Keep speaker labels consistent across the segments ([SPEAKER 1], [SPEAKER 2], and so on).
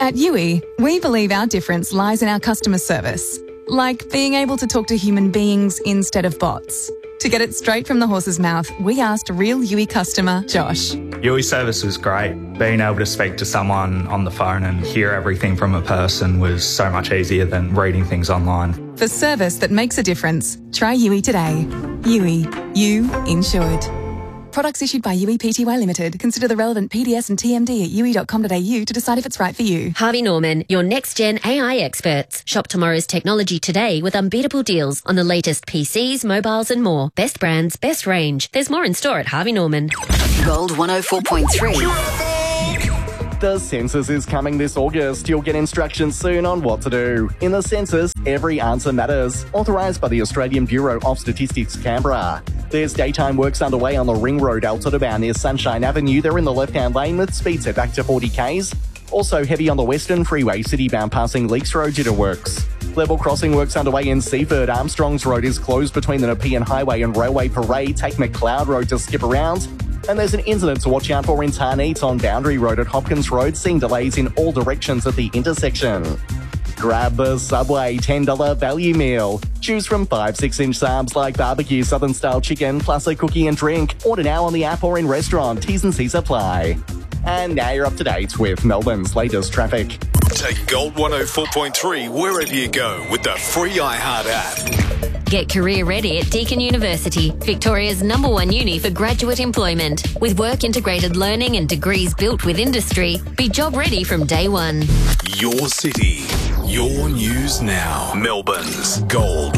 [SPEAKER 1] At Yui, we believe our difference lies in our customer service, like being able to talk to human beings instead of bots. To get it straight from the horse's mouth, we asked real Yui customer Josh.
[SPEAKER 2] Yui service was great. Being able to speak to someone on the phone and hear everything from a person was so much easier than reading things online.
[SPEAKER 1] For service that makes a difference, try Yui today. Yui, you insured. Products issued by Yui Pty Limited. Consider the relevant PDS and TMD at yui.com.au to decide if it's right for you.
[SPEAKER 3] Harvey Norman, your next-gen AI experts. Shop tomorrow's technology today with unbeatable deals on the latest PCs, mobiles and more. Best brands, best range. There's more in store at Harvey Norman.
[SPEAKER 4] Gold 104.3.
[SPEAKER 5] The census is coming this August. You'll get instructions soon on what to do. In the census, every answer matters. Authorised by the Australian Bureau of Statistics, Canberra. There's daytime works underway on the Ring Road Altoona bound near Sunshine Avenue. They're in the left-hand lane with speed set back to 40 k's. Also heavy on the Western Freeway, city-bound passing Leaks Road due to works. Level crossing works underway in Seaford. Armstrongs Road is closed between the Nepean Highway and Railway Parade. Take McLeod Road to skip around. And there's an incident to watch out for in Tarneet on Boundary Road at Hopkins Road, seeing delays in all directions at the intersection. Grab the Subway $10 value meal. Choose from 5 6-inch subs like barbecue Southern-style chicken plus a cookie and drink. Order now on the app or in restaurant. T's and C's apply. And now you're up to date with Melbourne's latest traffic.
[SPEAKER 6] Take Gold 104.3 wherever you go with the free iHeart app.
[SPEAKER 3] Get career ready at Deakin University, Victoria's #1 uni for graduate employment. With work-integrated learning and degrees built with industry, be job ready from day one.
[SPEAKER 6] Your city, your news now. Melbourne's Gold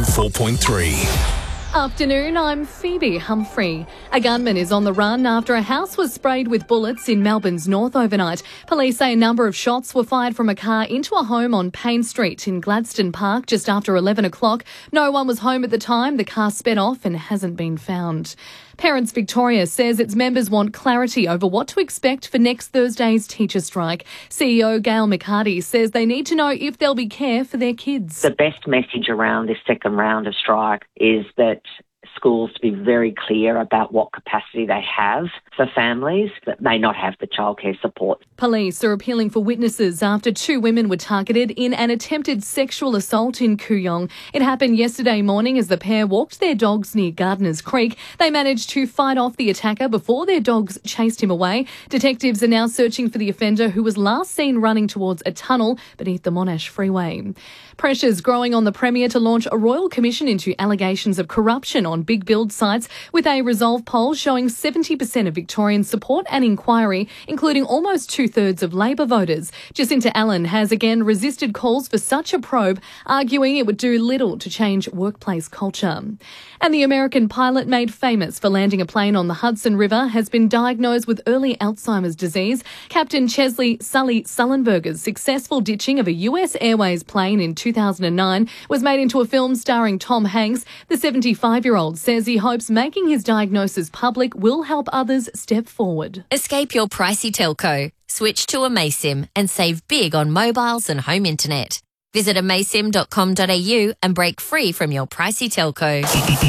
[SPEAKER 6] 104.3.
[SPEAKER 7] Afternoon, I'm Phoebe Humphrey. A gunman is on the run after a house was sprayed with bullets in Melbourne's north overnight. Police say a number of shots were fired from a car into a home on Payne Street in Gladstone Park just after 11 o'clock. No one was home at the time. The car sped off and hasn't been found. Parents Victoria says its members want clarity over what to expect for next Thursday's teacher strike. CEO Gail McCarty says they need to know if there'll be care for their kids.
[SPEAKER 8] The best message around this second round of strike is that schools to be very clear about what capacity they have for families that may not have the childcare support.
[SPEAKER 7] Police are appealing for witnesses after 2 women were targeted in an attempted sexual assault in Kooyong. It happened yesterday morning as the pair walked their dogs near Gardeners Creek. They managed to fight off the attacker before their dogs chased him away. Detectives are now searching for the offender, who was last seen running towards a tunnel beneath the Monash Freeway. Pressures growing on the Premier to launch a royal commission into allegations of corruption on big build sites, with a Resolve poll showing 70% of Victorians support an inquiry, including almost 2/3 of Labor voters. Jacinta Allen has again resisted calls for such a probe, arguing it would do little to change workplace culture. And the American pilot made famous for landing a plane on the Hudson River has been diagnosed with early Alzheimer's disease. Captain Chesley Sully Sullenberger's successful ditching of a US Airways plane in 2009 was made into a film starring Tom Hanks. The 75-year-old says he hopes making his diagnosis public will help others step forward.
[SPEAKER 3] Escape your pricey telco. Switch to Amaysim and save big on mobiles and home internet. Visit amaysim.com.au and break free from your pricey telco.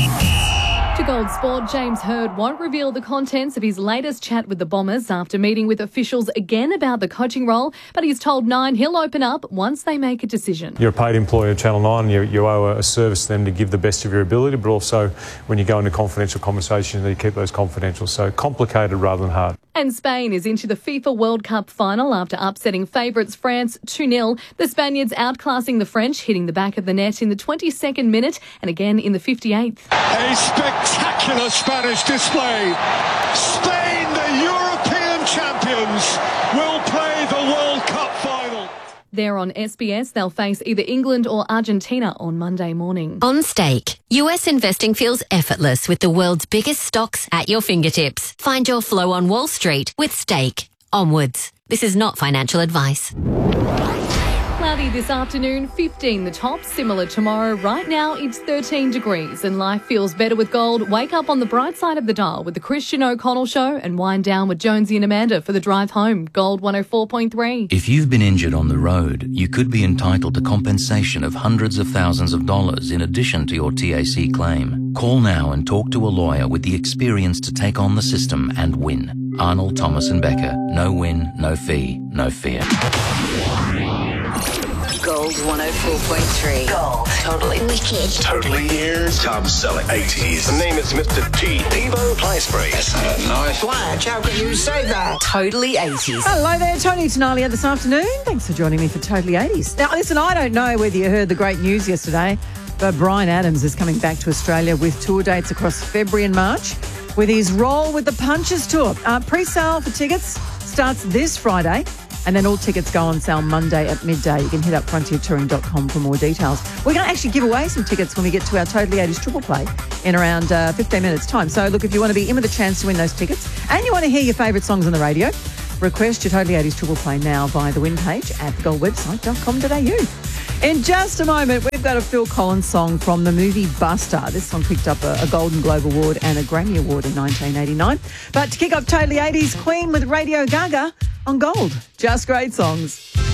[SPEAKER 7] To Gold Sport, James Hird won't reveal the contents of his latest chat with the Bombers after meeting with officials again about the coaching role, but he's told Nine he'll open up once they make a decision.
[SPEAKER 9] You're a paid employee of Channel 9, you owe a service to them to give the best of your ability, but also when you go into confidential conversations, you keep those confidential. So complicated rather than hard.
[SPEAKER 7] And Spain is into the FIFA World Cup final after upsetting favourites France 2-0. The Spaniards outclassing the French, hitting the back of the net in the 22nd minute and again in the 58th.
[SPEAKER 10] A spectacular Spanish display. Spain, the European champions, will play the World Cup final.
[SPEAKER 7] There on SBS, they'll face either England or Argentina on Monday morning.
[SPEAKER 3] On Stake, US investing feels effortless with the world's biggest stocks at your fingertips. Find your flow on Wall Street with Stake. Onwards. This is not financial advice.
[SPEAKER 7] Cloudy this afternoon, 15 the top, similar tomorrow. Right now it's 13 degrees and life feels better with gold. Wake up on the bright side of the dial with the Christian O'Connell Show and wind down with Jonesy and Amanda for the drive home. Gold 104.3.
[SPEAKER 11] If you've been injured on the road, you could be entitled to compensation of hundreds of thousands of dollars in addition to your TAC claim. Call now and talk to a lawyer with the experience to take on the system and win. Arnold, Thomas and Becker. No win, no fee, no fear.
[SPEAKER 4] Gold 104.3. Gold. Totally wicked.
[SPEAKER 6] Totally ears. Tom Selleck. 80s. The name is Mr. T. Devo Playspray. That's a nice flash. How can you say that?
[SPEAKER 4] Totally 80s.
[SPEAKER 12] Hello there, Tony Tenalia this afternoon. Thanks for joining me for Totally 80s. Now, listen, I don't know whether you heard the great news yesterday, but Bryan Adams is coming back to Australia with tour dates across February and March with his Roll with the Punches tour. Pre-sale for tickets starts this Friday, and then all tickets go on sale Monday at midday. You can hit up frontiertouring.com for more details. We're going to actually give away some tickets when we get to our Totally 80s Triple Play in around 15 minutes' time. So, look, if you want to be in with a chance to win those tickets and you want to hear your favourite songs on the radio, request your Totally 80s Triple Play now via the win page at thegoldwebsite.com.au. In just a moment, we've got a Phil Collins song from the movie Buster. This song picked up a Golden Globe Award and a Grammy Award in 1989. But to kick off Totally 80s, Queen with Radio Gaga on Gold. Just great songs.